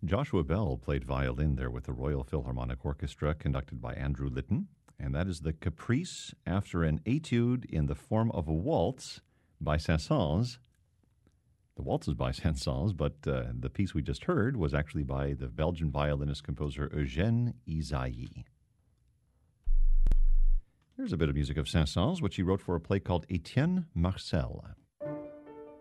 Joshua Bell played violin there with the Royal Philharmonic Orchestra, conducted by Andrew Litton. And that is the Caprice after an etude in the form of a waltz by Saint-Saëns. The waltz is by Saint-Saëns, but the piece we just heard was actually by the Belgian violinist-composer Eugène Ysaÿe. Here's a bit of music of Saint-Saëns, which he wrote for a play called Etienne Marcel.